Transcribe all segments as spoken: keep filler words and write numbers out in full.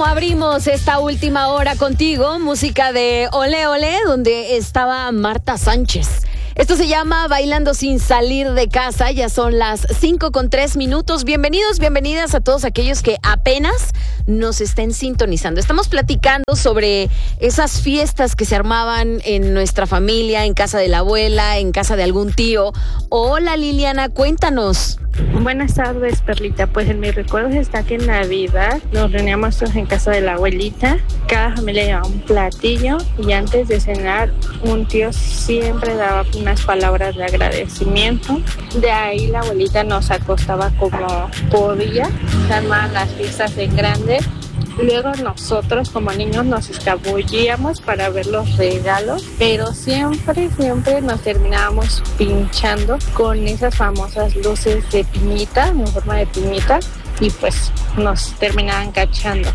como abrimos esta última hora contigo, música de Olé Olé, donde estaba Marta Sánchez. Esto se llama Bailando sin salir de casa. Ya son las cinco con tres minutos. Bienvenidos, bienvenidas a todos aquellos que apenas nos estén sintonizando. Estamos platicando sobre esas fiestas que se armaban en nuestra familia, en casa de la abuela, en casa de algún tío. Hola Liliana, cuéntanos. Buenas tardes, Perlita. Pues en mis recuerdos está que en Navidad nos reuníamos todos en casa de la abuelita. Cada familia llevaba un platillo y antes de cenar un tío siempre daba unas palabras de agradecimiento. De ahí la abuelita nos acostaba como podía, se armaban las fiestas en grande. Luego nosotros como niños nos escabullíamos para ver los regalos, pero siempre, siempre nos terminábamos pinchando con esas famosas luces de piñita, en forma de piñita, y pues nos terminaban cachando.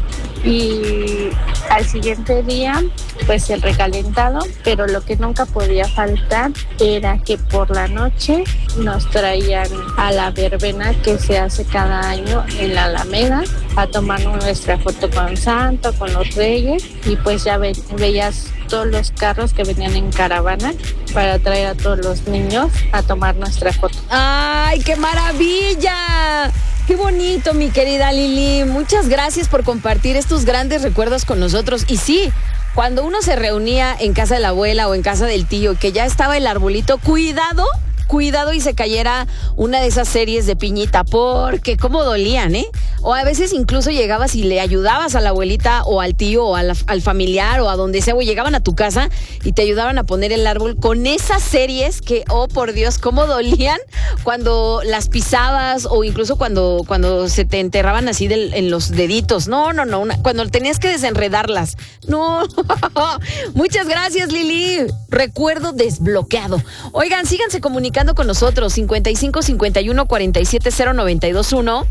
Y al siguiente día, pues el recalentado, pero lo que nunca podía faltar era que por la noche nos traían a la verbena que se hace cada año en la Alameda, a tomarnos nuestra foto con Santo, con los Reyes, y pues ya ve, veías todos los carros que venían en caravana para traer a todos los niños a tomar nuestra foto. ¡Ay, qué maravilla! ¡Qué bonito, mi querida Lili! Muchas gracias por compartir estos grandes recuerdos con nosotros. Y sí, cuando uno se reunía en casa de la abuela o en casa del tío, que ya estaba el arbolito, cuidado, cuidado y se cayera una de esas series de piñita, porque cómo dolían, ¿eh? O a veces incluso llegabas y le ayudabas a la abuelita o al tío o al, al familiar o a donde sea, o llegaban a tu casa y te ayudaban a poner el árbol con esas series que, oh por Dios, cómo dolían cuando las pisabas o incluso cuando, cuando se te enterraban así del, en los deditos. No, no, no, una, cuando tenías que desenredarlas. No, muchas gracias, Lili. Recuerdo desbloqueado. Oigan, síganse comunicando con nosotros, cincuenta y cinco, cincuenta y uno, cuarenta y siete, cero, noventa y dos, uno.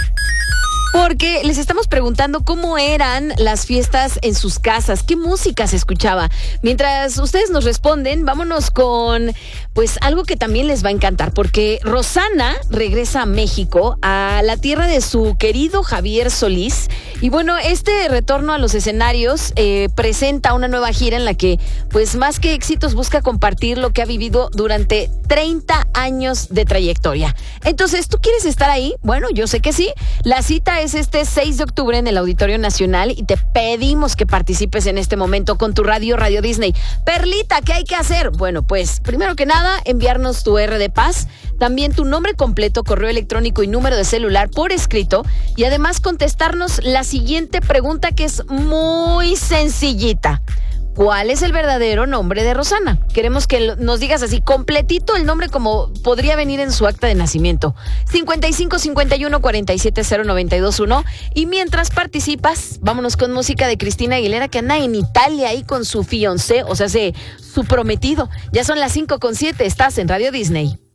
Porque les estamos preguntando cómo eran las fiestas en sus casas, qué música se escuchaba. Mientras ustedes nos responden, vámonos con pues algo que también les va a encantar, porque Rosana regresa a México, a la tierra de su querido Javier Solís. Y bueno, este retorno a los escenarios eh, presenta una nueva gira en la que, pues más que éxitos, busca compartir lo que ha vivido durante treinta años de trayectoria. Entonces, ¿tú quieres estar ahí? Bueno, yo sé que sí. La cita es este seis de octubre en el Auditorio Nacional y te pedimos que participes en este momento con tu radio, Radio Disney. Perlita, ¿qué hay que hacer? Bueno, pues primero que nada, enviarnos tu R de paz, también tu nombre completo, correo electrónico y número de celular por escrito, y además contestarnos la siguiente pregunta, que es muy sencillita. ¿Cuál es el verdadero nombre de Rosana? Queremos que nos digas así completito el nombre como podría venir en su acta de nacimiento. cincuenta y cinco, cincuenta y uno, cuarenta y siete, cero, noventa y dos, uno. Y mientras participas, vámonos con música de Cristina Aguilera, que anda en Italia ahí con su fiancé, o sea, su prometido. Ya son las cinco con siete, estás en Radio Disney.